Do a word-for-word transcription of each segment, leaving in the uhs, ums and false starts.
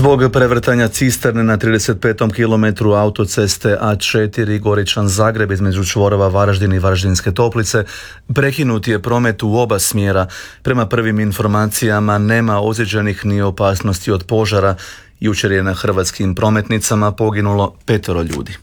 Zbog prevrtanja cisterne na trideset petom kilometru autoceste A četiri Goričan-Zagreb između čvorova Varaždin i Varaždinske Toplice prekinut je promet u oba smjera. Prema prvim informacijama nema ozlijeđenih ni opasnosti od požara. Jučer je na hrvatskim prometnicama poginulo petoro ljudi.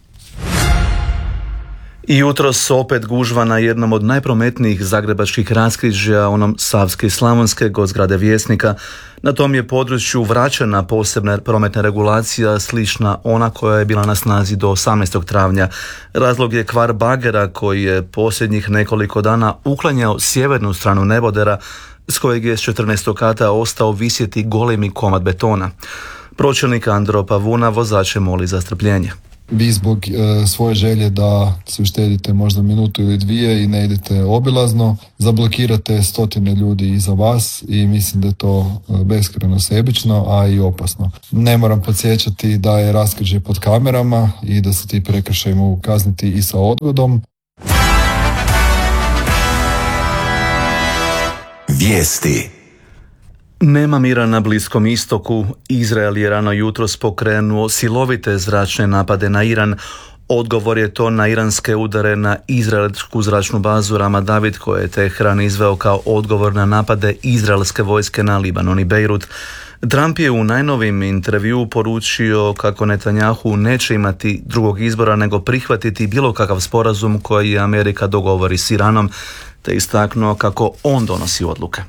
I jutros opet gužva na jednom od najprometnijih zagrebačkih raskrižja, onom Savske i Slavonske, kod zgrade Vjesnika. Na tom je području vraćena posebna prometna regulacija slična ona koja je bila na snazi do osamnaestog travnja. Razlog je kvar bagera koji je posljednjih nekoliko dana uklanjao sjevernu stranu nebodera s kojeg je s četrnaestog kata ostao visjeti golemi komad betona. Pročelnik Andro Pavuna vozače moli za strpljenje. Vi zbog e, svoje želje da se uštedite možda minutu ili dvije i ne idete obilazno, zablokirate stotine ljudi iza vas i mislim da je to beskrajno sebično, a i opasno. Ne moram podsjećati da je raskrižje pod kamerama i da se ti prekršaji mogu kazniti i sa odgodom. Vijesti. Nema mira na Bliskom istoku. Izrael je rano jutros pokrenuo silovite zračne napade na Iran. Odgovor je to na iranske udare na izraelsku zračnu bazu Ramat David koje je Tehran izveo kao odgovor na napade izraelske vojske na Libanon i Bejrut. Trump je u najnovim intervjuu poručio kako Netanjahu neće imati drugog izbora nego prihvatiti bilo kakav sporazum koji Amerika dogovori s Iranom, te istaknuo kako on donosi odluke.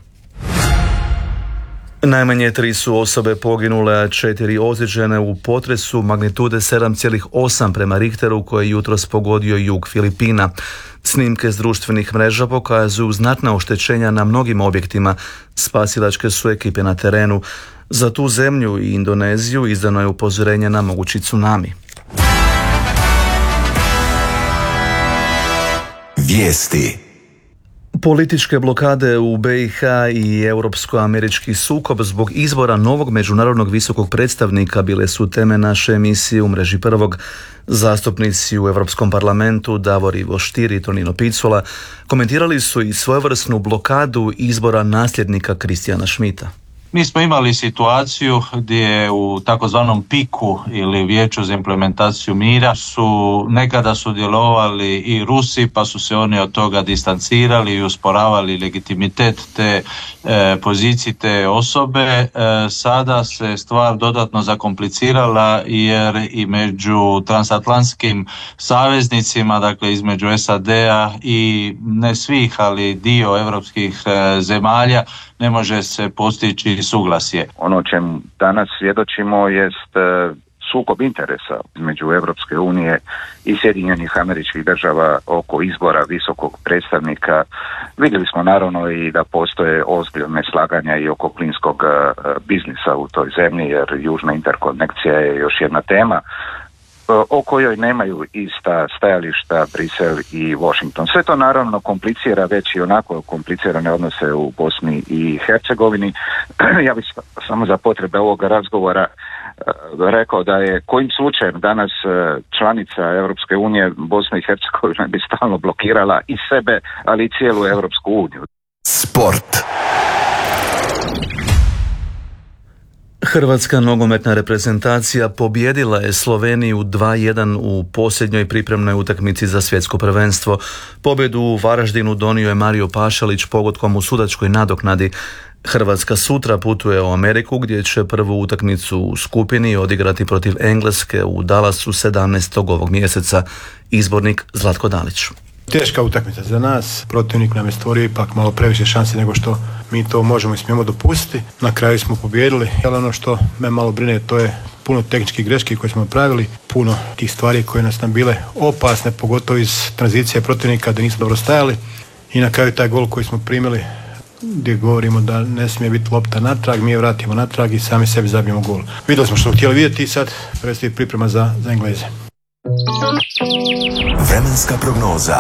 Najmanje tri su osobe poginule, a četiri ozlijeđene u potresu magnitude sedam zarez osam prema Richteru koji je jutros pogodio jug Filipina. Snimke s društvenih mreža pokazuju znatna oštećenja na mnogim objektima. Spasilačke su ekipe na terenu. Za tu zemlju i Indoneziju izdano je upozorenje na mogući tsunami. Vijesti. Političke blokade u B i H i europsko-američki sukob zbog izbora novog međunarodnog visokog predstavnika bile su teme naše emisije u mreži Prvog. Zastupnici u Europskom parlamentu Davor Ivo Stier i Tonino Picula komentirali su i svojevrsnu blokadu izbora nasljednika Kristijana Schmidta. Mi smo imali situaciju gdje u takozvanom piku ili vijeću za implementaciju mira su nekada sudjelovali i Rusi, pa su se oni od toga distancirali i usporavali legitimitet te e, pozicije te osobe. E, sada se stvar dodatno zakomplicirala jer i među transatlantskim saveznicima, dakle između S A D-a i ne svih, ali dio europskih e, zemalja, ne može se postići suglasje. Ono o čemu danas svjedočimo jest sukob interesa između Europske unije i Sjedinjenih Američkih Država oko izbora visokog predstavnika. Vidjeli smo naravno i da postoje ozbiljne slaganja i oko plinskog biznisa u toj zemlji, jer južna interkonekcija je još jedna tema o kojoj nemaju ista stajališta Brisel i Washington. Sve to naravno komplicira već i onako komplicirane odnose u Bosni i Hercegovini. Ja bih samo za potrebe ovoga razgovora rekao da je kojim slučajem danas članica Europske unije Bosna i Hercegovina bi stalno blokirala i sebe, ali i cijelu Europsku uniju. Sport. Hrvatska nogometna reprezentacija pobijedila je Sloveniju dva jedan u posljednjoj pripremnoj utakmici za svjetsko prvenstvo. Pobjedu u Varaždinu donio je Mario Pašalić pogodkom u sudačkoj nadoknadi. Hrvatska sutra putuje u Ameriku gdje će prvu utakmicu u skupini odigrati protiv Engleske u Dallasu sedamnaestog ovog mjeseca. Izbornik Zlatko Dalić. Teška utakmica za nas, protivnik nam je stvorio ipak malo previše šanse nego što mi to možemo i smijemo dopustiti. Na kraju smo pobijedili, ali ono što me malo brine to je puno tehničkih greški koje smo pravili, puno tih stvari koje nas nam bile opasne, pogotovo iz tranzicije protivnika da nismo dobro stajali i na kraju taj gol koji smo primili gdje govorimo da ne smije biti lopta natrag, mi je vratimo natrag i sami sebi zabijemo gol. Vidjeli smo što smo htjeli vidjeti i sad predstoji priprema za, za Engleze. Vremenska prognoza.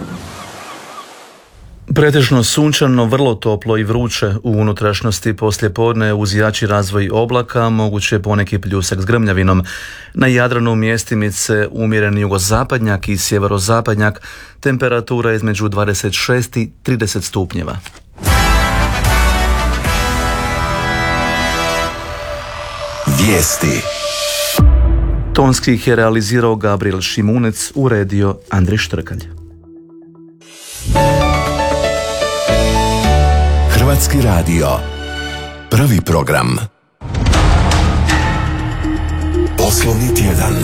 Pretežno sunčano, vrlo toplo i vruće u unutrašnjosti poslijepodne uz jači razvoj oblaka, moguće poneki pljusak s grmljavinom. Na Jadranu mjestimice umjereni jugozapadnjak i sjeverozapadnjak, temperatura između dvadeset šest i trideset stupnjeva. Vijesti. Tonski ih je realizirao Gabriel Šimunec, uredio Andrej Štrkalj. Hrvatski radio. Prvi program. Poslovni tjedan.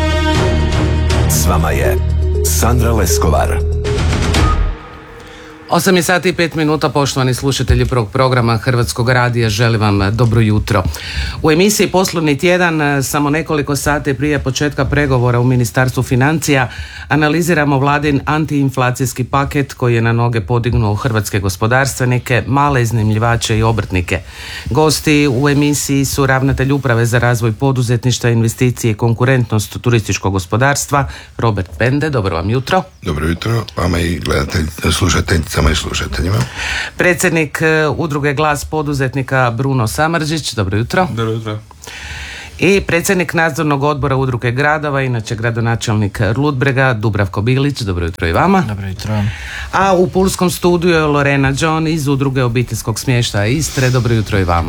S vama je Sandra Leskovar. osam je sati i pet minuta, poštovani slušatelji prvog programa Hrvatskog radija, želim vam dobro jutro. U emisiji Poslovni tjedan, samo nekoliko sati prije početka pregovora u Ministarstvu financija, analiziramo vladin antiinflacijski paket koji je na noge podignuo hrvatske gospodarstvenike, male iznajmljivače i obrtnike. Gosti u emisiji su ravnatelj Uprave za razvoj poduzetništva, investicije i konkurentnost turističkog gospodarstva, Robert Pende. Dobro vam jutro. Dobro jutro vama i gledatelj, slušateljicama i slušateljima. Predsjednik Udruge Glas poduzetnika Bruno Samardžić. Dobro jutro. Dobro jutro. I predsjednik nadzornog odbora Udruge gradova, inače gradonačelnik Ludbrega, Dubravko Bilić. Dobro jutro i vama. Dobro jutro. A u pulskom studiju je Lorena John iz Udruge obiteljskog smještaja Istre. Dobro jutro i vama.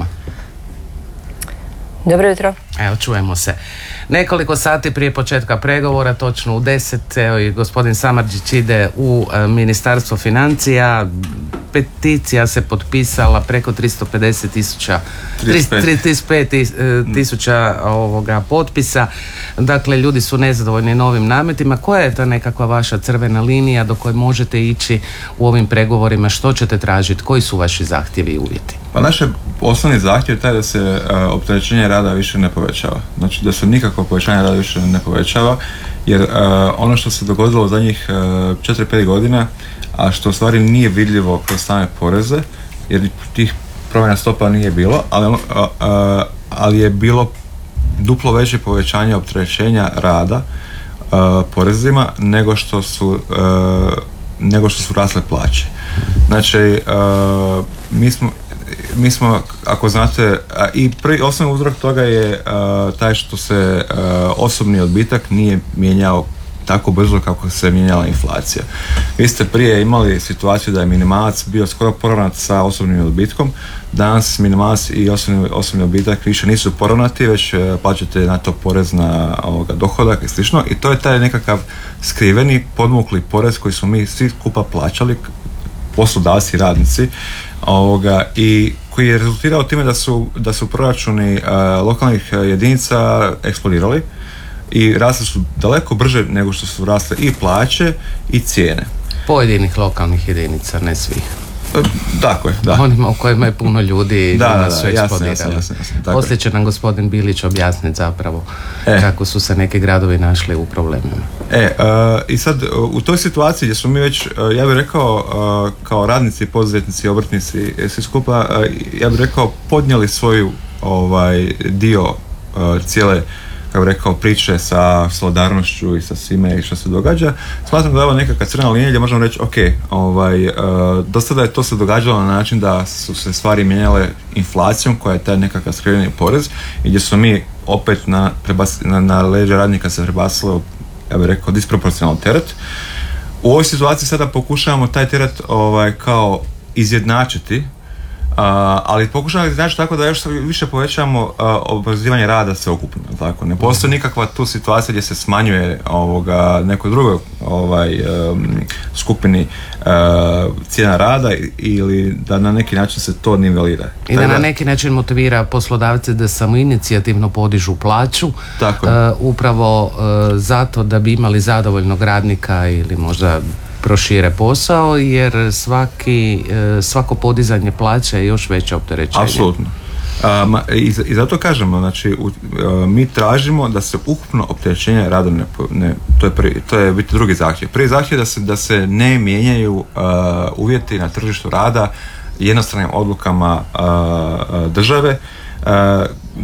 Dobro jutro. Evo, čujemo se. Nekoliko sati prije početka pregovora, točno u deset, evo i gospodin Samardžić ide u e, Ministarstvo financija. Peticija se potpisala preko tristo pedeset tisuća tristo pet tisuća ovoga potpisa. Dakle, ljudi su nezadovoljni novim nametima. Koja je ta nekakva vaša crvena linija do koje možete ići u ovim pregovorima? Što ćete tražiti? Koji su vaši zahtjevi i uvjeti? Pa naš osnovni zahtjev je taj da se uh, opterećenje rada više ne povećava. Znači da se nikakvo povećanje rada više ne povećava, jer uh, ono što se dogodilo u zadnjih uh, četiri pet godina, a što u stvari nije vidljivo kroz same poreze, jer tih promjena stopa nije bilo, ali, uh, uh, ali je bilo duplo veće povećanje opterećenja rada uh, porezima nego što su uh, nego što su rasle plaće. Znači, uh, mi smo Mi smo, ako znate, i prvi osnovni uzrok toga je uh, taj što se uh, osobni odbitak nije mijenjao tako brzo kako se mijenjala inflacija. Vi ste prije imali situaciju da je minimalac bio skoro poravnat sa osobnim odbitkom. Danas minimalac i osobni, osobni odbitak više nisu poravnati, već uh, plaćate na to porez na ovoga, dohodak i slično. I to je taj nekakav skriveni, podmukli porez koji smo mi svi skupa plaćali, poslodavci, radnici, ovoga, i koji je rezultirao time da su, da su proračuni uh, lokalnih jedinica eksplodirali i rasli su daleko brže nego što su rasle i plaće i cijene. Pojedinih lokalnih jedinica, ne svih. Tako je, da. Onima u kojima je puno ljudi i da, da, su da, eksplodirali. jasno, jasno, jasno, Poslije će nam gospodin Bilić objasniti zapravo e. kako su se neki gradovi našli u problemima. E, uh, i sad u toj situaciji gdje smo mi već, uh, ja bih rekao, uh, kao radnici, poduzetnici, obrtnici, svi skupa, uh, ja bih rekao, podnijeli svoju ovaj, dio uh, cijele, kako bih rekao, priče sa solidarnošću i sa svime i što se događa. Smatram da je ovo nekakva crvena linija gdje možemo reći, ok, ovaj, uh, do sada je to se događalo na način da su se stvari mijenjale inflacijom, koja je taj nekakav skriveni porez, i gdje smo mi opet na, prebas, na, na leđa radnika se prebasilo, ja bih rekao, disproporcionalan teret. U ovoj situaciji sada pokušavamo taj teret ovaj, kao izjednačiti, Uh, ali pokušamo izjednačiti tako da još više povećamo uh, oporezivanje rada sveukupno, tako. Ne postoji nikakva tu situacija gdje se smanjuje ovoga, nekoj drugoj ovaj, um, skupini uh, cijena rada ili da na neki način se to nivelira. I da na neki način motivira poslodavce da samoinicijativno podižu plaću, tako. Uh, upravo uh, zato da bi imali zadovoljnog radnika ili možda prošire posao, jer svaki, svako podizanje plaće je još veće opterećenje. Apsolutno. Um, i, I zato kažemo, znači, u, uh, mi tražimo da se ukupno opterećenje radom ne, ne to je prvi, to je biti drugi zahtjev. Prvi zahtjev je da se, da se ne mijenjaju uh, uvjeti na tržištu rada jednostranim odlukama uh, države, uh,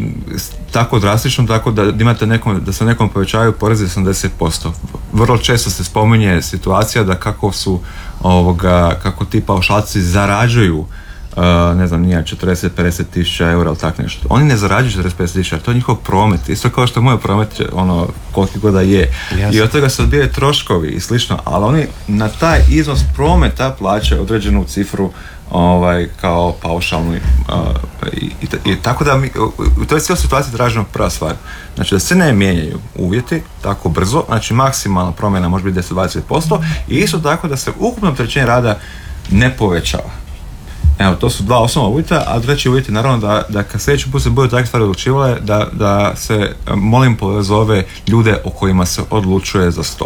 tako drastično, tako da imate nekom, da se nekom povećavaju porezi osamdeset posto. Vrlo često se spominje situacija da kako su ovoga, kako ti paušalci zarađuju uh, ne znam, nije četrdeset pedeset tisuća eura ili tak nešto. Oni ne zarađuju četrdeset pedeset tisuća, to je njihov promet. Isto kao što je moj promet, ono, koliki god da je. Jasne. I od toga se odbijaju troškovi i slično, ali oni na taj iznos prometa plaćaju određenu cifru ovaj, kao paušalni uh, i, i, i tako da mi, u toj cijeloj situaciji tražimo prva stvar, znači da se ne mijenjaju uvjeti tako brzo, znači maksimalna promjena može biti deset do dvadeset posto i isto tako da se ukupno opterećenje rada ne povećava. Evo, to su dva osnovna uvjeta, a treći uvjet je naravno da, da kad sljedeći put se budu takve stvari odlučivale, da, da se, molim, pozove ljude o kojima se odlučuje za sto.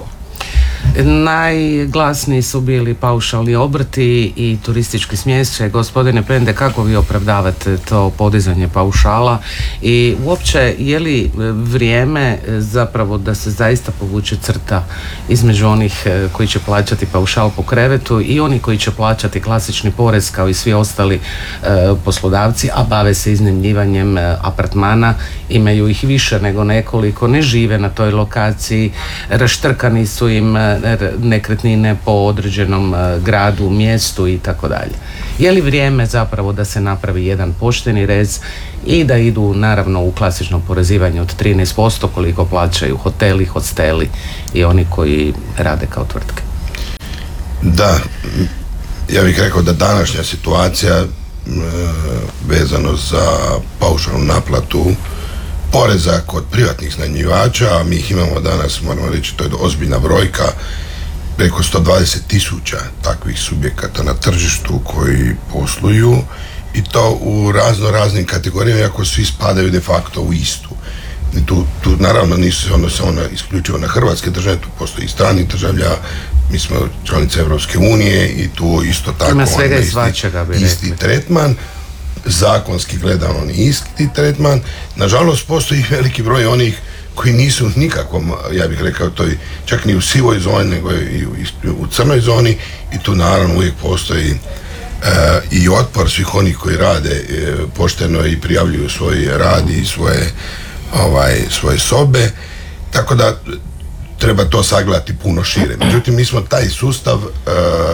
Najglasniji su bili paušalni obrti i turistički smještaj. Gospodine Prende, kako vi opravdavate to podizanje paušala i uopće je li vrijeme zapravo da se zaista povuče crta između onih koji će plaćati paušal po krevetu i oni koji će plaćati klasični porez kao i svi ostali e, poslodavci, a bave se iznajmljivanjem apartmana, imaju ih više nego nekoliko, ne žive na toj lokaciji, raštrkani su im nekretnine po određenom gradu, mjestu i tako dalje. Je li vrijeme zapravo da se napravi jedan pošteni rez i da idu naravno u klasično porezivanje od trinaest posto koliko plaćaju hoteli, hosteli i oni koji rade kao tvrtke? Da, ja bih rekao da današnja situacija e, vezano za paušalnu naplatu poreza kod privatnih iznajmljivača, mi ih imamo danas, moramo reći, to je ozbiljna brojka, preko sto dvadeset tisuća takvih subjekata na tržištu koji posluju i to u razno raznim kategorijama, iako svi spadaju de facto u istu. I tu, tu naravno nisu se odnose ona isključivo na hrvatske države, tu postoji i strani državlja, mi smo članice Europske unije i tu isto tako ima svega onda i svačega, isti, isti tretman. Zakonski gledano on isti tretman. Nažalost, postoji veliki broj onih koji nisu nikakvom, ja bih rekao, toj, čak ni u sivoj zoni, nego i u, u crnoj zoni i tu naravno uvijek postoji e, i otpor svih onih koji rade e, pošteno i prijavljuju svoj rad i svoje, ovaj, svoje sobe. Tako da treba to sagledati puno šire. Međutim, mi smo taj sustav e,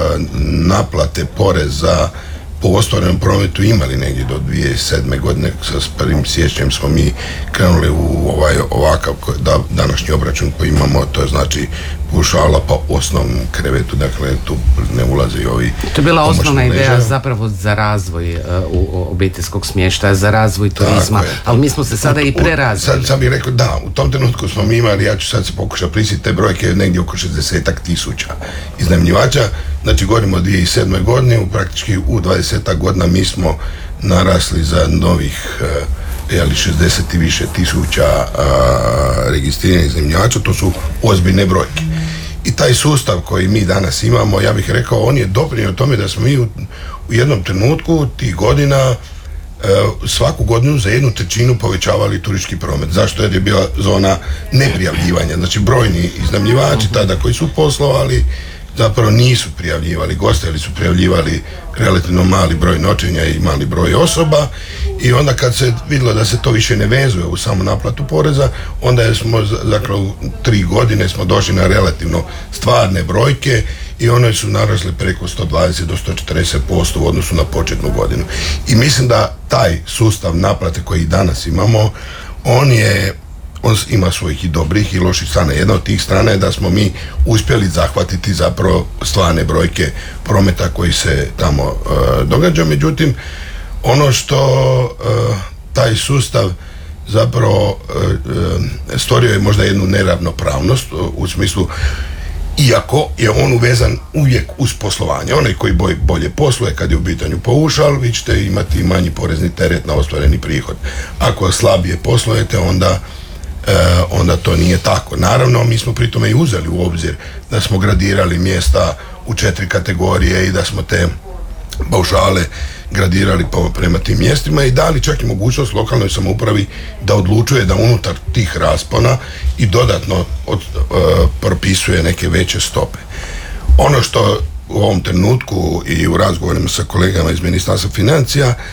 naplate poreza po ostvarenom prometu imali negdje do dvije tisuće sedme godine, sa prvim siječnjem smo mi krenuli u ovaj ovakav da, današnji obračun koji imamo, to je znači paušala po osnovnom krevetu, dakle tu ne ulaze i ovi. To je bila osnovna ideja leža. Zapravo za razvoj uh, u obiteljskog smještaja, za razvoj turizma, ali mi smo se sada u, i prerazvili. Sad sam bih rekao da, u tom trenutku smo mi imali, ja ću sad se pokušati prisjetiti te brojke, negdje oko šezdesetak tisuća iznajmljivača, znači govorimo o dvije tisuće sedmoj godini, u praktički u dvadesetak godina mi smo narasli za novih uh, jeli, šezdeset i više tisuća uh, registriranih iznajmljivača, to su ozbiljne brojke. I taj sustav koji mi danas imamo, ja bih rekao, on je doprinio tome da smo mi u, u jednom trenutku tih godina e, svaku godinu za jednu trećinu povećavali turistički promet. Zašto? Jer je bila zona neprijavljivanja. Znači brojni iznajmljivači tada koji su poslovali zapravo nisu prijavljivali goste, ili su prijavljivali relativno mali broj noćenja i mali broj osoba i onda kad se vidjelo da se to više ne vezuje u samu naplatu poreza, onda smo dakle u tri godine smo došli na relativno stvarne brojke i one su narasle preko sto dvadeset do sto četrdeset posto u odnosu na početnu godinu. I mislim da taj sustav naplate koji danas imamo, on je on ima svojih i dobrih i loših strana. Jedna od tih strana je da smo mi uspjeli zahvatiti zapravo stvarne brojke prometa koji se tamo uh, događa. Međutim, ono što uh, taj sustav zapravo uh, stvorio je možda jednu neravnopravnost uh, u smislu, iako je on uvezan uvijek uz poslovanje. Onaj koji boj, bolje posluje kad je u pitanju paušal, vi ćete imati manji porezni teret na ostvareni prihod. Ako slabije poslujete, onda E, onda to nije tako. Naravno, mi smo pri tome i uzeli u obzir da smo gradirali mjesta u četiri kategorije i da smo te paušale gradirali po, prema tim mjestima i dali čak i mogućnost lokalnoj samoupravi da odlučuje da unutar tih raspona i dodatno od, e, propisuje neke veće stope. Ono što u ovom trenutku i u razgovorima sa kolegama iz Ministarstva financija e,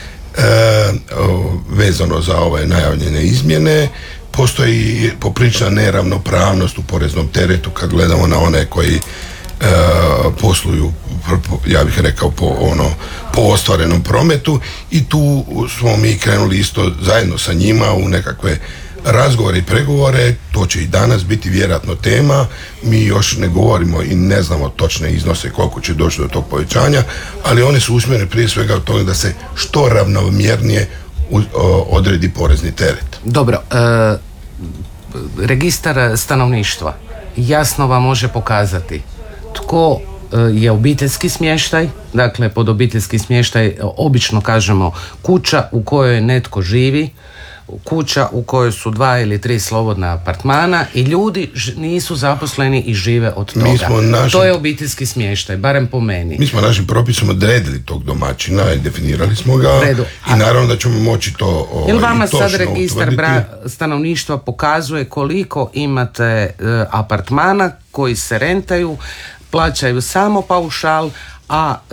o, vezano za ove najavljene izmjene, postoji poprilična neravnopravnost u poreznom teretu kad gledamo na one koji e, posluju, ja bih rekao, po, ono, po ostvarenom prometu i tu smo mi krenuli isto zajedno sa njima u nekakve razgovore i pregovore, to će i danas biti vjerojatno tema. Mi još ne govorimo i ne znamo točne iznose koliko će doći do tog povećanja, ali oni su usmjereni prije svega u tome da se što ravnomjernije odredi porezni teret. Dobro, e, registar stanovništva jasno vam može pokazati tko je obiteljski smještaj, dakle pod obiteljski smještaj obično kažemo kuća u kojoj netko živi, kuća u kojoj su dva ili tri slobodna apartmana i ljudi ž- nisu zaposleni i žive od toga. Našim, to je obiteljski smještaj, barem po meni. Mi smo našim propisom odredili tog domaćina i definirali smo ga. Redu. I naravno da ćemo moći to ovaj, jel vama sad registar bra- stanovništva pokazuje koliko imate e, apartmana koji se rentaju, plaćaju samo paušal, a e,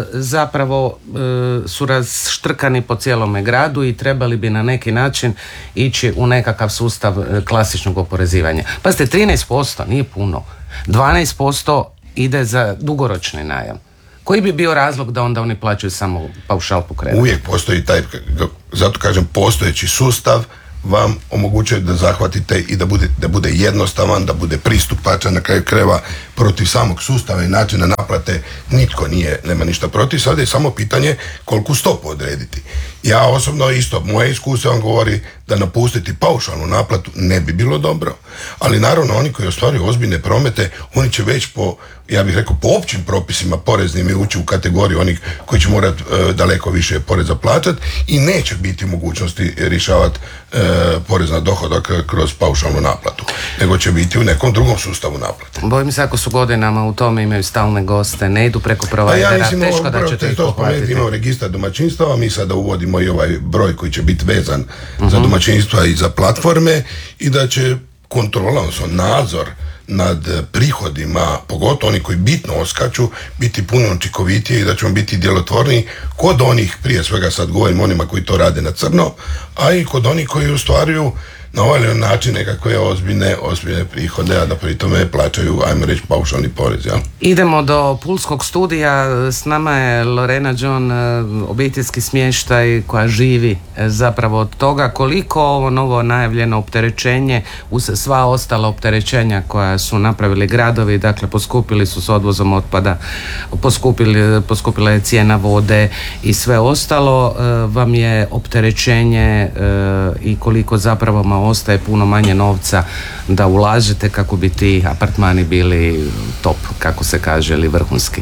zapravo e, su razštrkani po cijelome gradu i trebali bi na neki način ići u nekakav sustav e, klasičnog oporezivanja. Pazite, trinaest posto nije puno, dvanaest posto ide za dugoročni najam. Koji bi bio razlog da onda oni plaćaju samo paušal po krevetu? Uvijek postoji taj, zato kažem, postojeći sustav vam omogućuje da zahvatite i da bude, da bude jednostavan, da bude pristupačan, na kraju krajeva protiv samog sustava i načina naplate nitko nije, nema ništa protiv. Sada je samo pitanje koliko stopu odrediti. Ja osobno isto, moje iskustvo vam govori da napustiti paušalnu naplatu ne bi bilo dobro, ali naravno oni koji ostvaruju ozbiljne promete, oni će već po, ja bih rekao, po općim propisima poreznim i ući u kategoriju onih koji će morati e, daleko više poreza plaćati i neće biti u mogućnosti rješavati e, porez na dohodak kroz paušalnu naplatu, nego će biti u nekom drugom sustavu naplate. Bojim se ako su godinama u tome, imaju stalne goste, ne idu preko provajdera, ja teško da ćete ih poplatiti. Imamo registar domaćinstava, mi sada uvodimo i ovaj broj koji će biti vezan uh-huh. za domaćinstva i za platforme i da će kontrola, odnosno nadzor nad prihodima, pogotovo oni koji bitno oskaču, biti puno učinkovitiji i da ćemo biti djelotvorniji kod onih, prije svega sad govorim onima koji to rade na crno, a i kod onih koji ostvaruju na ovaj način nekakve ozbiljne, ozbiljne prihode, a da pri tome plaćaju, ajmo reći, paušalni porez. Ja? Idemo do Pulskog studija, s nama je Lorena John, obiteljski smještaj koja živi zapravo od toga. Koliko ovo novo najavljeno opterećenje uz sva ostala opterećenja koja su napravili gradovi, dakle poskupili su s odvozom otpada, poskupili, poskupila je cijena vode i sve ostalo, vam je opterećenje i koliko zapravo ma ostaje puno manje novca da ulažete kako bi ti apartmani bili top, kako se kaže, ili vrhunski?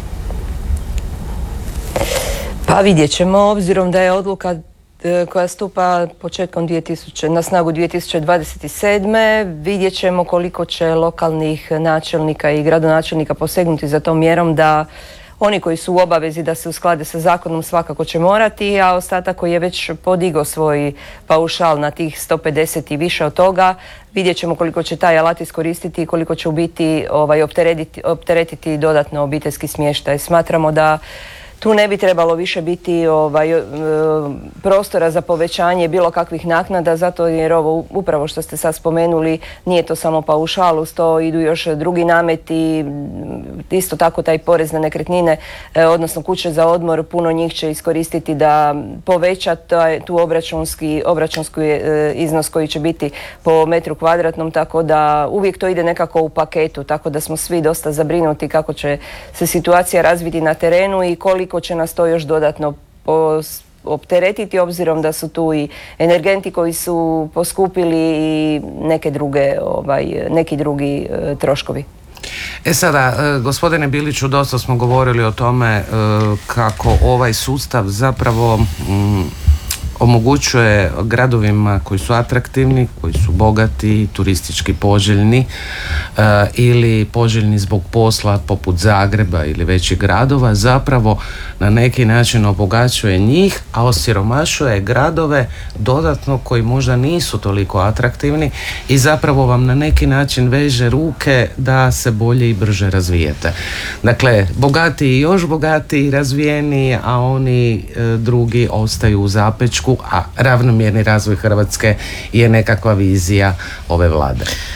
Pa vidjet ćemo, obzirom da je odluka koja stupa početkom dvije tisuće, na snagu dvije tisuće dvadeset sedme. Vidjet ćemo koliko će lokalnih načelnika i gradonačelnika posegnuti za tom mjerom da oni koji su u obavezi da se usklade sa zakonom svakako će morati, a ostatak koji je već podigao svoj paušal na tih sto pedeset i više od toga, vidjet ćemo koliko će taj alat iskoristiti i koliko će u biti ovaj, opteretiti, opteretiti dodatno obiteljski smještaj. Smatramo da tu ne bi trebalo više biti ovaj, prostora za povećanje bilo kakvih naknada, zato jer ovo upravo što ste sad spomenuli, nije to samo paušal, uz to idu još drugi nameti, isto tako taj porez na nekretnine, odnosno kuće za odmor, puno njih će iskoristiti da poveća taj, tu obračunski, obračunski iznos koji će biti po metru kvadratnom, tako da uvijek to ide nekako u paketu, tako da smo svi dosta zabrinuti kako će se situacija razviti na terenu i koliko će nas to još dodatno opteretiti, obzirom da su tu i energenti koji su poskupili i neke druge, ovaj, neki drugi e, troškovi. E sada, e, gospodine Biliću, dosta smo govorili o tome e, kako ovaj sustav zapravo m, omogućuje gradovima koji su atraktivni, koji su bogati, turistički poželjni e, ili poželjni zbog posla poput Zagreba ili većih gradova, zapravo na neki način obogaćuje njih, a osiromašuje gradove dodatno koji možda nisu toliko atraktivni i zapravo vam na neki način veže ruke da se bolje i brže razvijete. Dakle, bogatiji još bogatiji, razvijeni, a oni e, drugi ostaju u zapečku, a ravnomjerni razvoj Hrvatske je nekakva vizija ove vlade.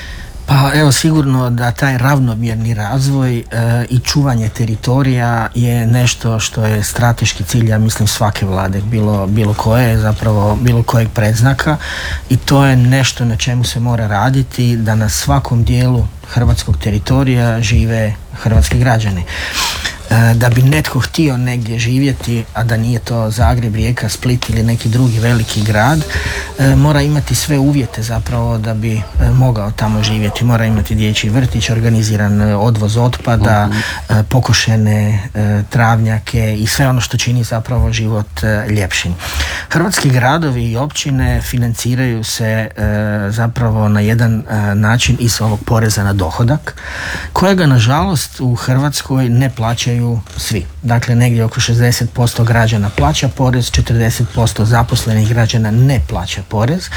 Pa evo, sigurno da taj ravnomjerni razvoj e, i čuvanje teritorija je nešto što je strateški cilj, ja mislim, svake vlade, bilo, bilo koje, zapravo bilo kojeg predznaka, i to je nešto na čemu se mora raditi, da na svakom dijelu hrvatskog teritorija žive hrvatski građani. Da bi netko htio negdje živjeti, a da nije to Zagreb, Rijeka, Split ili neki drugi veliki grad, mora imati sve uvjete zapravo da bi mogao tamo živjeti. Mora imati dječji vrtić, organiziran odvoz otpada, uh-huh. pokošene travnjake i sve ono što čini zapravo život ljepšim. Hrvatski gradovi i općine financiraju se zapravo na jedan način iz ovog poreza na dohodak, kojega nažalost u Hrvatskoj ne plaćaju svi. Dakle, negdje oko šezdeset posto građana plaća porez, četrdeset posto zaposlenih građana ne plaća porez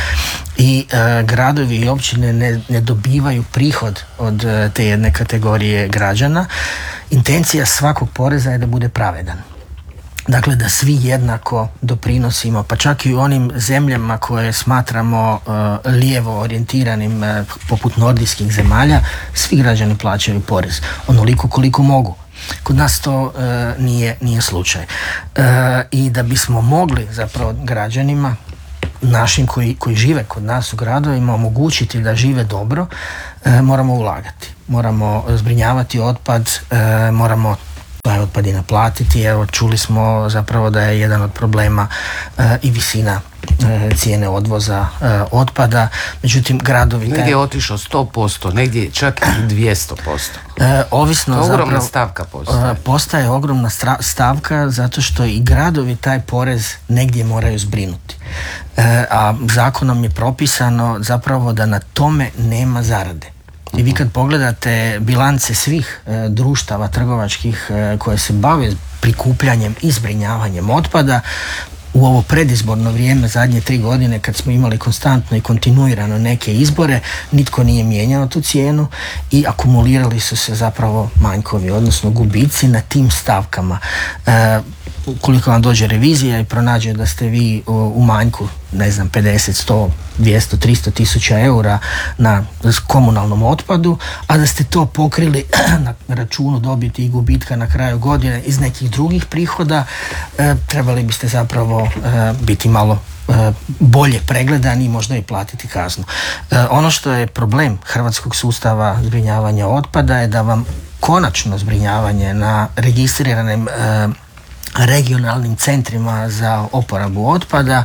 i e, gradovi i općine ne, ne dobivaju prihod od e, te jedne kategorije građana. Intencija svakog poreza je da bude pravedan. Dakle, da svi jednako doprinosimo, pa čak i u onim zemljama koje smatramo uh, lijevo orijentiranim, uh, poput nordijskih zemalja, svi građani plaćaju porez, onoliko koliko mogu. Kod nas to uh, nije, nije slučaj. Uh, I da bismo mogli zapravo građanima našim koji, koji žive kod nas u gradovima omogućiti da žive dobro, uh, moramo ulagati. Moramo zbrinjavati otpad, uh, moramo taj otpad i naplatiti. Evo, čuli smo zapravo da je jedan od problema uh, i visina uh, cijene odvoza uh, otpada. Međutim, gradovi... Negdje je otišao sto posto, negdje čak i dvjesto posto. Uh, ovisno to ogromna zapravo, stavka postaje. Uh, postaje ogromna stra- stavka zato što i gradovi taj porez negdje moraju zbrinuti. Uh, a zakonom je propisano zapravo da na tome nema zarade. I vi kad pogledate bilance svih e, društava trgovačkih e, koje se bave prikupljanjem i zbrinjavanjem otpada, u ovo predizborno vrijeme, zadnje tri godine, kad smo imali konstantno i kontinuirano neke izbore, nitko nije mijenjao tu cijenu i akumulirali su se zapravo manjkovi, odnosno gubici na tim stavkama. E, ukoliko vam dođe revizija i pronađe da ste vi u, u manjku, ne znam, pedeset, sto, dvjesto, tristo tisuća eura na komunalnom otpadu, a da ste to pokrili na računu dobiti i gubitka na kraju godine iz nekih drugih prihoda, e, trebali biste zapravo e, biti malo e, bolje pregledani i možda i platiti kaznu. E, ono što je problem hrvatskog sustava zbrinjavanja otpada je da vam konačno zbrinjavanje na registriranim e, regionalnim centrima za oporabu otpada,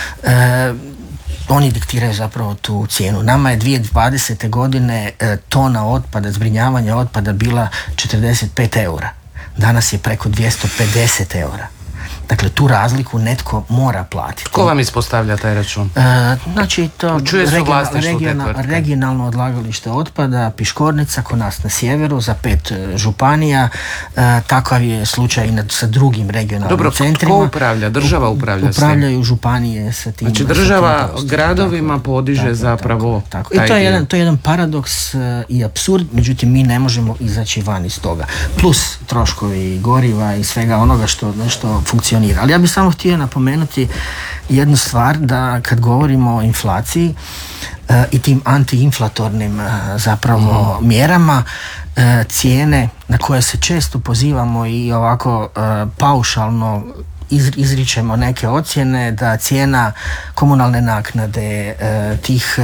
e, oni diktiraju zapravo tu cijenu. Nama je dvije tisuće dvadesete godine e, tona otpada, zbrinjavanja otpada bila četrdeset pet eura. Danas je preko dvjesto pedeset eura. Dakle, tu razliku netko mora platiti. Ko vam ispostavlja taj račun? E, znači, to regional, regional, regionalno odlagalište otpada, Piškornica, kod nas na sjeveru, za pet e, županija. E, takav je slučaj i nad, sa drugim regionalnim Dobro, centrima. Dobro, ko upravlja? Država upravlja s tim? Upravljaju županije sa tim. Znači, država gradovima tako, podiže tako, zapravo tako, tako. I to je, jedan, to je jedan paradoks e, i apsurd, međutim, mi ne možemo izaći van iz toga. Plus troškovi goriva i svega onoga što nešto funkcionira. Ali ja bih samo htio napomenuti jednu stvar, da kad govorimo o inflaciji uh, i tim antiinflatornim uh, zapravo mm. mjerama, uh, cijene na koje se često pozivamo i ovako uh, paušalno izričemo neke ocjene, da cijena komunalne naknade, uh, tih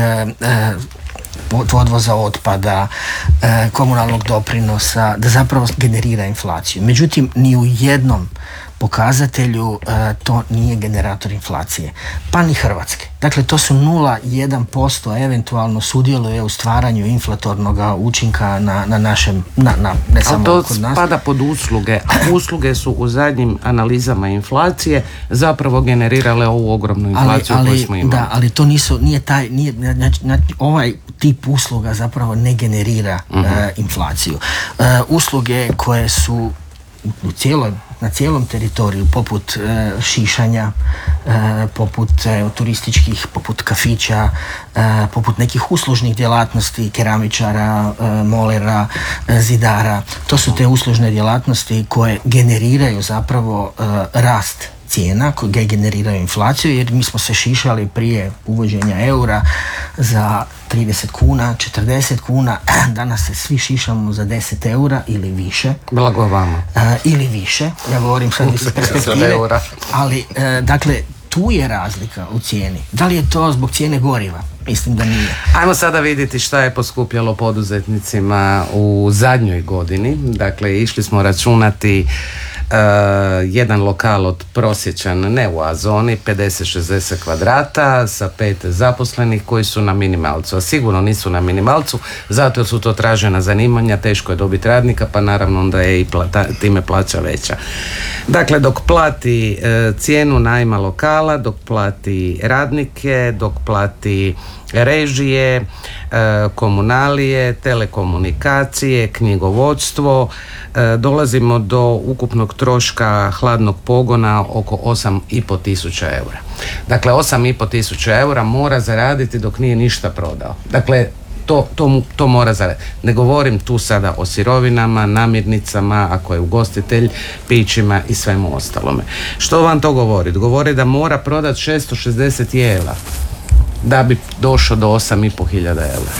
uh, odvoza otpada, komunalnog doprinosa, da zapravo generira inflaciju. Međutim, ni u jednom pokazatelju to nije generator inflacije, pa ni Hrvatske. Dakle, to su nula zarez jedan posto eventualno sudjeluje u stvaranju inflatornog učinka na, na našem, na, na, ne samo to kod nas. spada pod usluge, a usluge su u zadnjim analizama inflacije zapravo generirale ovu ogromnu inflaciju ali, ali, koju smo imali. Da, ali to nisu, nije taj, nije, znači, ovaj tip usluga zapravo ne generira uh-huh. uh, inflaciju. Uh, usluge koje su u cijeloj, na cijelom teritoriju, poput e, šišanja, e, poput e, turističkih, poput kafića, e, poput nekih uslužnih djelatnosti, keramičara, e, molera, e, zidara. To su te uslužne djelatnosti koje generiraju zapravo e, rast cijena, koje generiraju inflaciju, jer mi smo se šišali prije uvođenja eura za trideset kuna, četrdeset kuna, danas se svi šišamo za deset eura ili više. Blago vama. Uh, ili više, ja govorim sad iz perspektive, ali uh, dakle, tu je razlika u cijeni. Da li je to zbog cijene goriva? Mislim da nije. Ajmo sada vidjeti šta je poskupjelo poduzetnicima u zadnjoj godini. Dakle, išli smo računati Uh, jedan lokal od prosječan, ne u A zoni, pedeset šezdeset kvadrata sa pet zaposlenih koji su na minimalcu, a sigurno nisu na minimalcu zato jer su to tražena zanimanja, teško je dobiti radnika, pa naravno onda je i plata, time plaća veća. Dakle, dok plati uh, cijenu najma lokala, dok plati radnike, dok plati režije, komunalije, telekomunikacije, knjigovodstvo, dolazimo do ukupnog troška hladnog pogona oko osam i pol tisuća eura. Dakle, osam i pol tisuća eura mora zaraditi dok nije ništa prodao. Dakle, To, to, to mora zaraditi. Ne govorim tu sada o sirovinama, namirnicama, ako je ugostitelj, pićima i svemu ostalome. Što vam to govori? Govori da mora prodati šesto šezdeset jela da bi došao do osam i pol hiljada eura.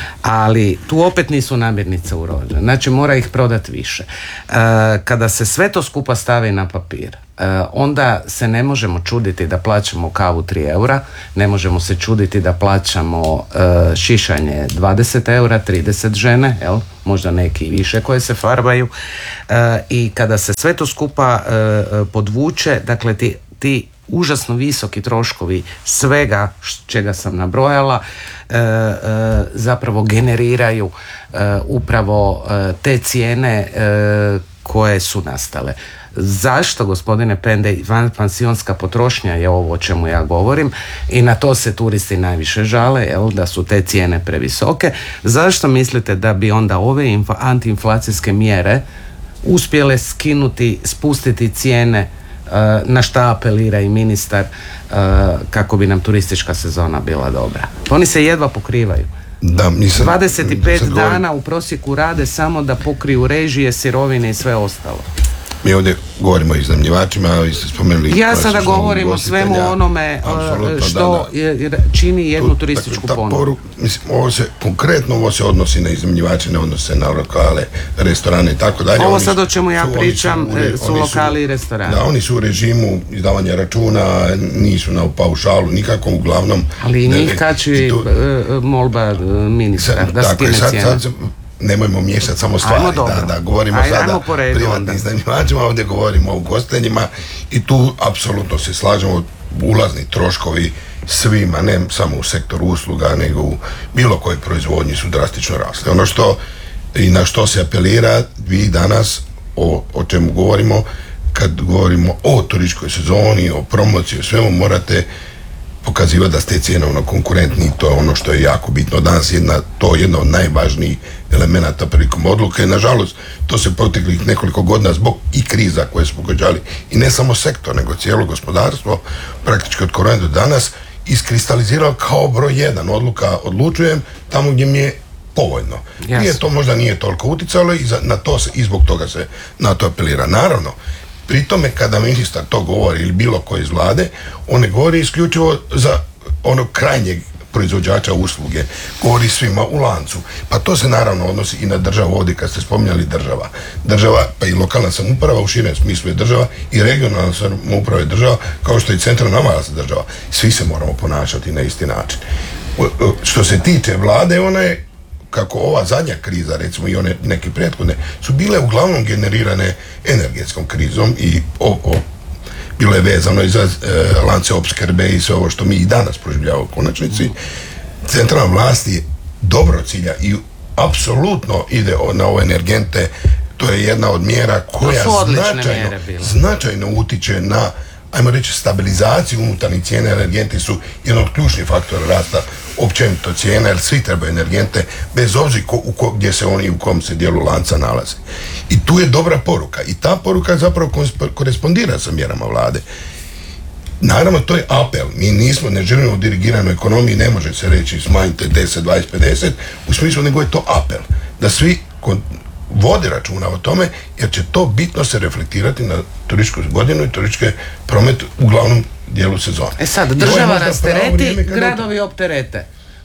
Ali tu opet nisu namirnice urođene, znači mora ih prodati više. E, kada se sve to skupa stavi na papir, e, onda se ne možemo čuditi da plaćamo kavu tri eura, ne možemo se čuditi da plaćamo e, šišanje dvadeset eura, trideset žene, jel? Možda neki više koje se farbaju. E, I kada se sve to skupa e, podvuče, dakle ti, ti užasno visoki troškovi svega čega sam nabrojala e, e, zapravo generiraju e, upravo e, te cijene e, koje su nastale. Zašto, gospodine Pendej, vanpansionska potrošnja je ovo o čemu ja govorim i na to se turisti najviše žale, jel, da su te cijene previsoke. Zašto mislite da bi onda ove inf- antiinflacijske mjere uspjele skinuti, spustiti cijene na šta apelira i ministar kako bi nam turistička sezona bila dobra? Oni se jedva pokrivaju. Da, nisam, dvadeset pet dana u prosjeku rade samo da pokriju režije, sirovine i sve ostalo. Mi ovdje govorimo o iznajmljivačima, vi ste spomenuli... Ja sada govorim o svemu onome što da, da. čini jednu tu, turističku dakle, ponudu. Poru, mislim, ovo se, konkretno ovo se odnosi na iznajmljivače, ne odnose na lokale, restorane i tako dalje. Ovo sad o čemu ja su, pričam su, su, su lokali i restorani. Da, oni su u režimu izdavanja računa, nisu na paušalu nikakvom, uglavnom... Ali i njih kači tu, molba ministra sad, da skine cijene. Nemojmo miješati samo stvari, da, da govorimo Aj, sada o privatnim iznajmljivačima, ovdje govorimo o ugostiteljima i tu apsolutno se slažemo, ulazni troškovi svima, ne samo u sektoru usluga, nego u bilo kojoj proizvodnji su drastično rasli. Ono što i na što se apelira, vi danas o, o čemu govorimo, kad govorimo o turističkoj sezoni, o promociji, o svemu, morate pokazivati da ste cijenovno konkurentni, to je ono što je jako bitno. Danas jedna, to je jedna od najvažnijih elemenata prilikom odluke. Nažalost, to se proteklih nekoliko godina zbog i kriza koje su pogađali i ne samo sektor, nego cijelo gospodarstvo, praktički od korone do danas, iskristalizirao kao broj jedan. Odluka odlučujem tamo gdje mi je povoljno. Yes. Nije to možda nije toliko uticalo i, za, na to se, i zbog toga se na to apelira. Naravno, pri tome kada ministar to govori ili bilo ko iz vlade, on ne govori isključivo za onog krajnjeg proizvođača usluge, govori svima u lancu. Pa to se naravno odnosi i na državu, ovdje kad ste spominjali država. Država, pa i lokalna samouprava u širem smislu je država i regionalna samouprava je država, kao što i centralna država. Svi se moramo ponašati na isti način. Što se tiče vlade, ona je, kako ova zadnja kriza, recimo i one neke prethodne, su bile uglavnom generirane energetskom krizom i o, o, bilo je vezano i za e, lance opskrbe i sve ovo što mi i danas proživljavamo u konačnici. Centralna vlast je dobro cilja i apsolutno ide na ove energente. To je jedna od mjera koja značajno, značajno utiče na, ajmo reći, stabilizaciju unutarnjih cijene. Energenti su jedan od ključnih faktora rasta općenito cijene, jer svi trebaju energente, bez obzira ko, u ko, gdje se oni u kom se dijelu lanca nalaze. I tu je dobra poruka. I ta poruka zapravo korespondira sa mjerama vlade. Naravno, to je apel. Mi nismo, ne želimo u dirigiranoj ekonomiji, ne može se reći smanjite deset, dvadeset, pedeset, u smislu, nego je to apel. Da svi kon, vode računa o tome, jer će to bitno se reflektirati na turističku godinu i turističke promet u glavnom dijelu sezone. E sad, država rastereti, gradovi opterete.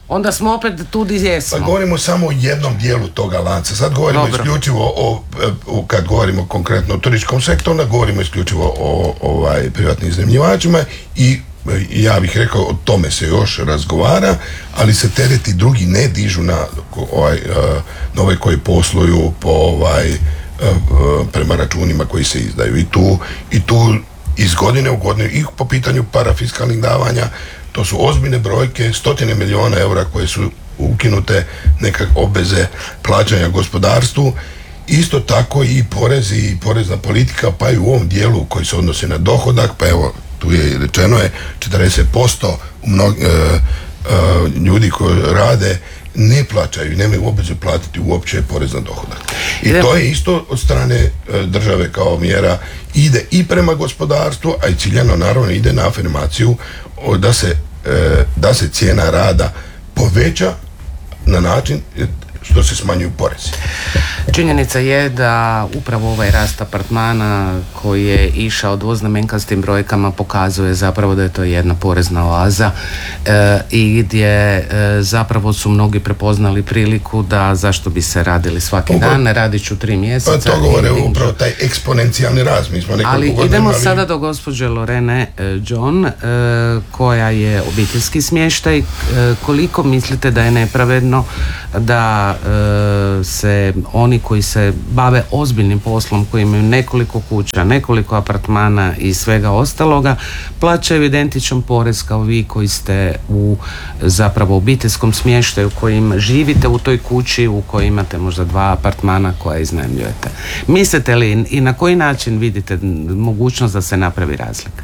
Onda smo opet tu gdje jesmo. Pa govorimo samo o jednom dijelu toga lanca. Sad govorimo Dobro. isključivo o, o, kad govorimo konkretno o turističkom sektoru, onda govorimo isključivo o ovaj, privatnim iznajmljivačima i ja bih rekao o tome se još razgovara, ali se tereti drugi ne dižu na, ovaj, na ove koji posluju po ovaj, prema računima koji se izdaju. I tu, i tu iz godine u godinu i po pitanju parafiskalnih davanja to su ozbiljne brojke, stotine milijuna eura koje su ukinute, neke obveze plaćanja gospodarstvu, isto tako i porezi i porezna politika, pa i u ovom dijelu koji se odnosi na dohodak, pa evo tu je rečeno je četrdeset posto mnog, e, e, ljudi koji rade ne plaćaju i nemaju obvezu platiti uopće porez na dohodak. I to je isto od strane e, države kao mjera ide i prema gospodarstvu, a i ciljano naravno ide na afirmaciju o, da se e, da se cijena rada poveća na način što se smanjuju porezi. Činjenica je da upravo ovaj rast apartmana koji je išao dvoznamenkastim brojkama pokazuje zapravo da je to jedna porezna oaza e, i gdje e, zapravo su mnogi prepoznali priliku da zašto bi se radili svaki Ugo, dan, radit ću tri mjeseca. Pa to govore i, upravo taj eksponencijalni rast. Mi smo ali idemo imali... sada do gospođe Lorene John e, koja je obiteljski smještaj. E, koliko mislite da je nepravedno da e, se oni koji se bave ozbiljnim poslom, koji imaju nekoliko kuća, nekoliko apartmana i svega ostaloga, plaćaju identičan porez kao vi koji ste u zapravo obiteljskom smještaju, kojim živite u toj kući u kojoj imate možda dva apartmana koja iznajmljujete. Mislite li i na koji način vidite mogućnost da se napravi razlika?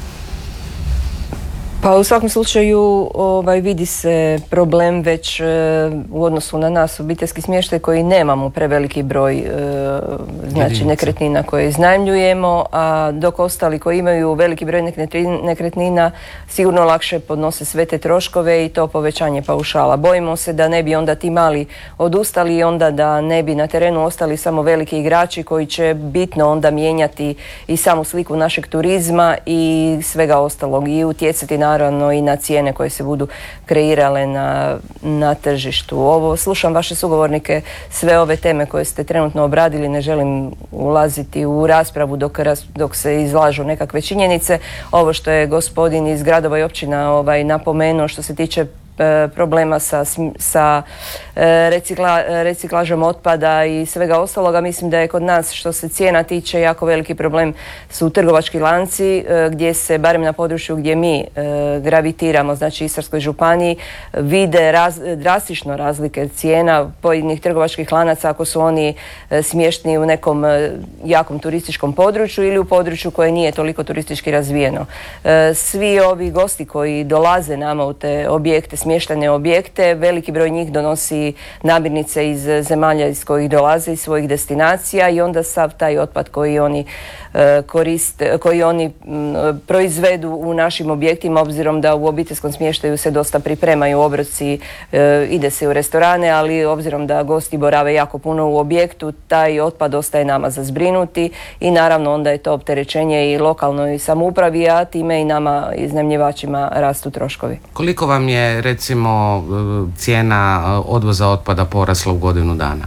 Pa u svakom slučaju ovaj, vidi se problem već e, u odnosu na nas obiteljski smještaj koji nemamo preveliki broj e, znači nekretnina koje iznajmljujemo, a dok ostali koji imaju veliki broj nekretnina sigurno lakše podnose sve te troškove i to povećanje paušala. Bojimo se da ne bi onda ti mali odustali i onda da ne bi na terenu ostali samo veliki igrači koji će bitno onda mijenjati i samu sliku našeg turizma i svega ostalog i utjecati na naravno i na cijene koje se budu kreirale na, na tržištu. Ovo, slušam vaše sugovornike, sve ove teme koje ste trenutno obradili, ne želim ulaziti u raspravu dok, dok se izlažu nekakve činjenice. Ovo što je gospodin iz gradova i općina ovaj, napomenuo što se tiče problema sa, sa recikla, reciklažom otpada i svega ostaloga, mislim da je kod nas što se cijena tiče jako veliki problem su trgovački lanci gdje se barem na području gdje mi gravitiramo, znači Istarskoj županiji, vide raz, drastično razlike cijena pojedinih trgovačkih lanaca ako su oni smješteni u nekom jakom turističkom području ili u području koje nije toliko turistički razvijeno. Svi ovi gosti koji dolaze nama u te objekte, smještene objekte, veliki broj njih donosi namirnice iz zemalja iz kojih dolaze, iz svojih destinacija i onda sav taj otpad koji oni e, koriste, koji oni m, proizvedu u našim objektima, obzirom da u obiteljskom smještaju se dosta pripremaju obroci, e, ide se u restorane, ali obzirom da gosti borave jako puno u objektu, taj otpad ostaje nama za zbrinuti i naravno onda je to opterećenje i lokalnoj samoupravi, a time i nama iznajmljivačima rastu troškovi. Koliko vam je recimo cijena odvoza otpada porasla u godinu dana?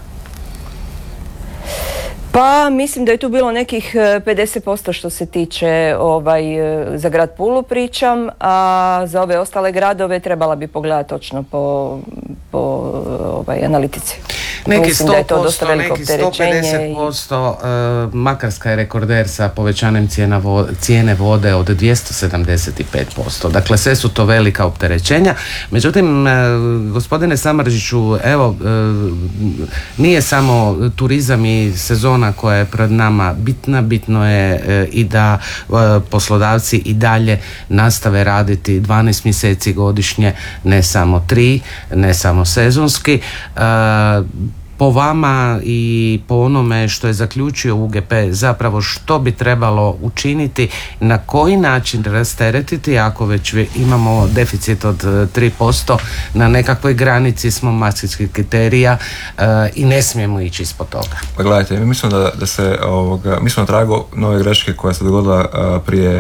Pa mislim da je tu bilo nekih pedeset posto što se tiče ovaj, za grad Pulu pričam, a za ove ostale gradove trebala bi pogledati točno po, po ovaj, analitici. Neki sto posto, neki sto pedeset posto, i... Makarska je rekorder sa povećanjem cijena vo, cijene vode od dvjesto sedamdeset pet posto. Dakle, sve su to velika opterećenja. Međutim, gospodine Samardžiću, evo, nije samo turizam i sezona koja je pred nama bitna, bitno je i da poslodavci i dalje nastave raditi dvanaest mjeseci godišnje, ne samo tri, ne samo sezonski. Po vama i po onome što je zaključio U G P, zapravo što bi trebalo učiniti, na koji način rasteretiti ako već imamo deficit od tri posto, na nekakvoj granici smo mastrihtskih kriterija uh, i ne smijemo ići ispod toga. Pa gledajte, mi mislimo da, da se ovoga, mi smo na tragu nove greške koja se dogodila uh, prije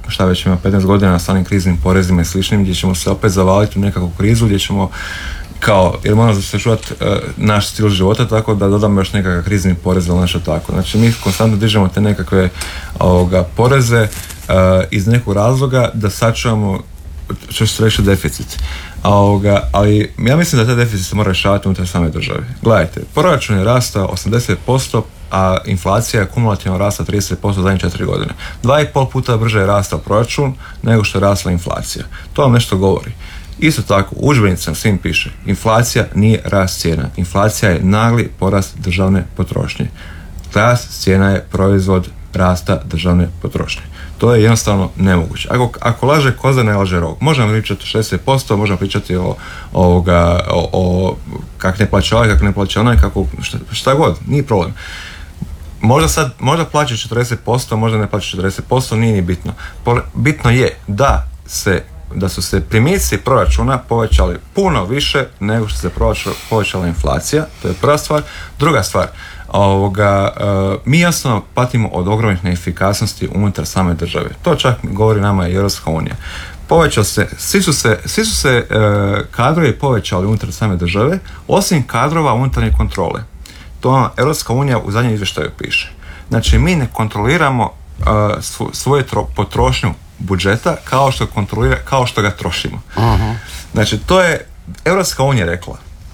šta već ima petnaest godina sa onim kriznim porezima i sličnim, gdje ćemo se opet zavaliti u nekakvu krizu, gdje ćemo kao, jer moramo sačuvati uh, naš stil života, tako da dodamo još nekakav krizni porez ili nešto tako. Znači mi konstantno dižemo te nekakve ovoga, poreze uh, iz nekog razloga da sačuvamo što se reći deficit. A ovoga, ali ja mislim da taj deficit se mora rješavati unutar same države. Gledajte, proračun je rastao osamdeset posto, a inflacija je kumulativno rasta trideset posto zadnje četiri godine. Dva i pol puta brže je rastao proračun nego što je rasla inflacija. To vam nešto govori. Isto tako, u udžbenicima svim piše, inflacija nije rast cijena. Inflacija je nagli porast državne potrošnje. Rast cijena je proizvod rasta državne potrošnje. To je jednostavno nemoguće. Ako, ako laže koza, ne laže rog. Možemo pričati o šezdeset posto, možemo pričati o, ovoga, o, o kak ne plaća ovaj, kak ne plaća onaj, kako, šta, šta god, nije problem. Možda sad, možda plaća četrdeset posto, možda ne plaća četrdeset posto, nije ni bitno. Bitno je da se da su se primici proračuna povećali puno više nego što se povećala inflacija, to je prva stvar. Druga stvar, ovoga, mi jasno patimo od ogromnih neefikasnosti unutar same države. To čak govori nama i Europska unija. Povećao se, svi su se, svi su se e, kadrovi povećali unutar same države, osim kadrova unutarnje kontrole. To vam Europska unija u zadnjem izvještaju piše. Znači, mi ne kontroliramo e, svo, svoju tro, potrošnju budžeta kao što kontrolira, kao što ga trošimo. Uh-huh. Znači, to je Europska unija rekla.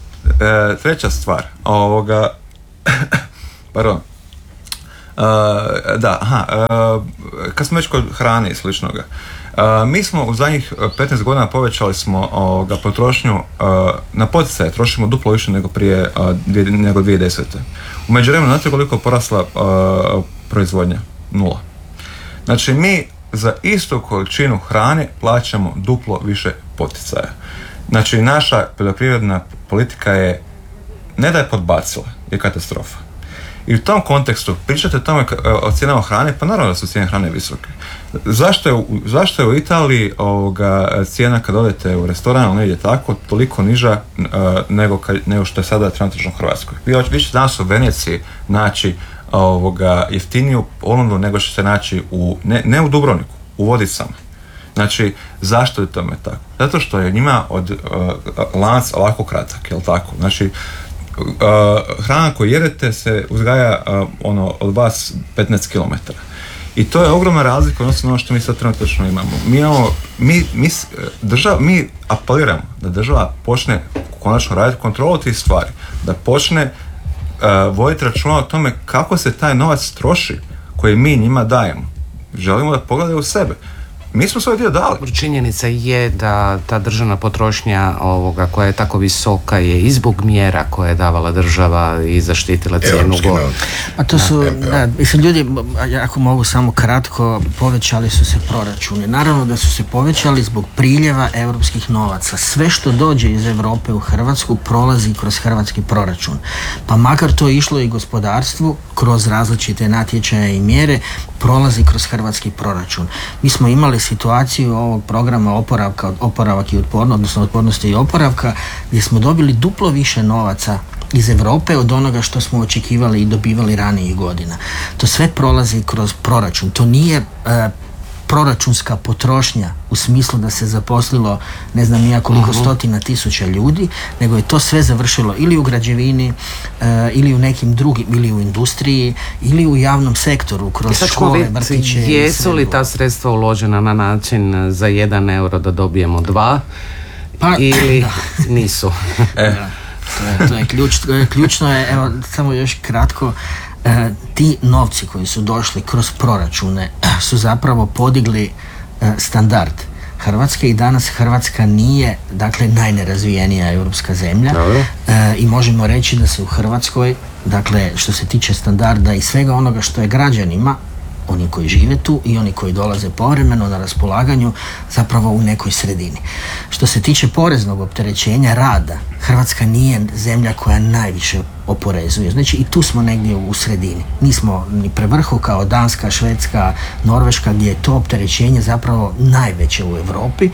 E, treća stvar, ovoga, pardon, e, da, aha, e, kad smo već kod hrane i sličnoga, e, mi smo u zadnjih petnaest godina povećali smo ovoga, potrošnju e, na poticaje, trošimo duplo više nego prije e, dvije, nego dvije tisuće desete. U međuvremenu, znate koliko je porasla e, proizvodnja? Nula. Znači, mi za istu količinu hrane plaćamo duplo više poticaja. Znači, naša poljoprivredna politika je, ne da je podbacila, je katastrofa. I u tom kontekstu pričate o tome o cijenama hrane, pa naravno da su cijene hrane visoke. Zašto je u, zašto je u Italiji ovoga, cijena kad odete u restoran ili negdje tako, toliko niža uh, nego, ka, nego što je sada trenutačno u Hrvatskoj? Vi, vi ćete danas u Veneciji naći ovoga, jeftiniju ponudu nego što se naći u, ne, ne u Dubrovniku, u Vodicama. Znači, zašto je tome tako? Zato što je njima od uh, lanac ovako kratak, jel tako? Znači, uh, hrana koju jedete se uzgaja uh, ono, od vas petnaest kilometara. I to je ogromna razlika odnosno ono što mi sad trenutno imamo. Mi, imamo, mi, mi, država, mi apeliramo da država počne konačno raditi kontrolu tih stvari, da počne Uh, voditi računa o tome kako se taj novac troši koji mi njima dajemo. Želimo da pogledaju u sebe. Mi smo svoj dio dali. Činjenica je da ta državna potrošnja ovoga koja je tako visoka je i zbog mjera koje je davala država i zaštitila cijenu gore. A to su, da, mislim, ljudi, ako mogu samo kratko, povećali su se proračuni. Naravno da su se povećali zbog priljeva europskih novaca. Sve što dođe iz Europe u Hrvatsku prolazi kroz hrvatski proračun. Pa makar to išlo i gospodarstvu, kroz različite natječaje i mjere, prolazi kroz hrvatski proračun. Mi smo imali situaciju ovog programa oporavka, oporavak i otpornost, odnosno otpornosti i oporavka, gdje smo dobili duplo više novaca iz Europe od onoga što smo očekivali i dobivali ranijih godina. To sve prolazi kroz proračun. To nije e, proračunska potrošnja u smislu da se zaposlilo ne znam nija koliko uh-huh. stotina tisuća ljudi, nego je to sve završilo ili u građevini, e, ili u nekim drugim, ili u industriji, ili u javnom sektoru, kroz škole, vrtiće. Jesu li ta sredstva uložena na način za jedan euro da dobijemo dva, pa, ili da. Nisu? Da, to je, to je ključ, ključno je, evo, samo još kratko, E, ti novci koji su došli kroz proračune su zapravo podigli e, standard Hrvatske i danas Hrvatska nije, dakle, najnerazvijenija europska zemlja e, i možemo reći da se u Hrvatskoj, dakle, što se tiče standarda i svega onoga što je građanima, oni koji žive tu i oni koji dolaze povremeno na raspolaganju, zapravo u nekoj sredini. Što se tiče poreznog opterećenja rada, Hrvatska nije zemlja koja najviše oporezuje. Znači i tu smo negdje u sredini. Nismo ni pre vrhu kao Danska, Švedska, Norveška, gdje je to opterećenje zapravo najveće u Europi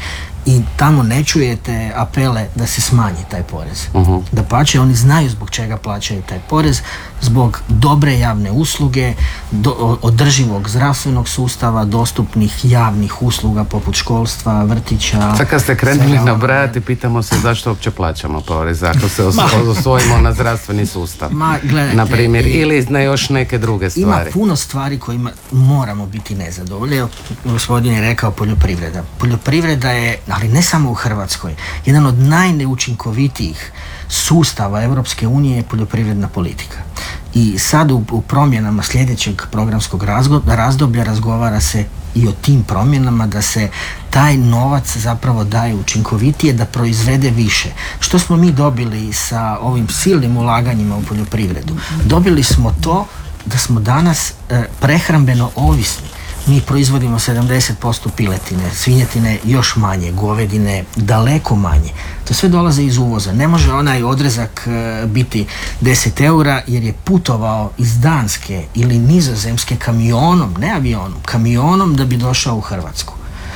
I tamo ne čujete apele da se smanji taj porez. Uh-huh. Dapače, oni znaju zbog čega plaćaju taj porez, zbog dobre javne usluge, do, održivog zdravstvenog sustava, dostupnih javnih usluga poput školstva, vrtića. Sad kad ste krenuli nabrajati, pitamo se zašto uopće plaćamo porez, ako se os- osvojimo na zdravstveni sustav. Ma, gledajte, na primjer, ili na još neke druge stvari. Ima puno stvari kojima moramo biti nezadovoljni. Evo, gospodin je rekao poljoprivreda. Poljoprivreda je, ali ne samo u Hrvatskoj, jedan od najneučinkovitijih sustava Europske unije je poljoprivredna politika. I sad u, u promjenama sljedećeg programskog razdoblja razgovara se i o tim promjenama, da se taj novac zapravo daje učinkovitije, da proizvede više. Što smo mi dobili sa ovim silnim ulaganjima u poljoprivredu? Dobili smo to da smo danas e, prehrambeno ovisni. Mi proizvodimo sedamdeset posto piletine, svinjetine još manje, govedine daleko manje. To sve dolaze iz uvoza. Ne može onaj odrezak e, biti deset eura jer je putovao iz Danske ili Nizozemske kamionom, ne avionom, kamionom da bi došao u Hrvatsku.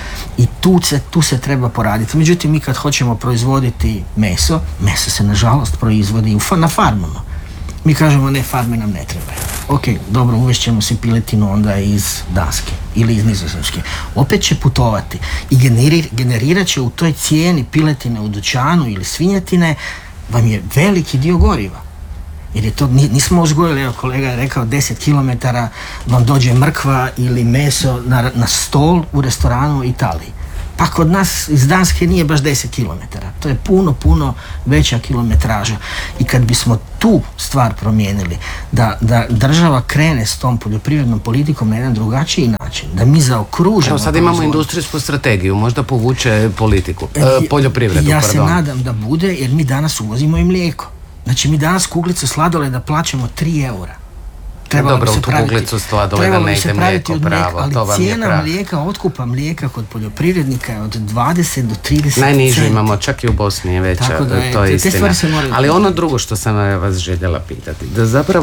I tu se, tu se treba poraditi. Međutim, mi kad hoćemo proizvoditi meso, meso se nažalost proizvodi u, na farmama. Mi kažemo ne, farme nam ne trebaju. Ok, dobro, uvešćemo si piletinu onda iz Danske ili iz Nizozemske. Opet će putovati i generir, generirat će u toj cijeni piletine u dućanu ili svinjetine vam je veliki dio goriva. Jer je to, nismo uzgojili, evo kolega je rekao, deset kilometara vam dođe mrkva ili meso na, na stol u restoranu u Italiji. Pa kod nas iz Danske nije baš deset kilometara. To je puno, puno veća kilometraža. I kad bismo tu stvar promijenili, da, da država krene s tom poljoprivrednom politikom na jedan drugačiji način, da mi zaokružimo... Evo sad imamo industrijsku strategiju, možda povuče politiku, e, poljoprivredu, ja pardon. se nadam da bude, jer mi danas uvozimo i mlijeko. Znači mi danas kuglicu sladoleda plaćamo tri eura. Trebalo dobro, u tu kuglicu sladoleda ne ide mlijeko pravo, ali to vam je cijena pravo. mlijeka, otkupa mlijeka kod poljoprivrednika je od dvadeset do trideset Najnižu centi. imamo, čak i u Bosni je veća, Tako da je, to je te istina. stvari se moraju... Ali ono drugo što sam vas željela pitati, da zapravo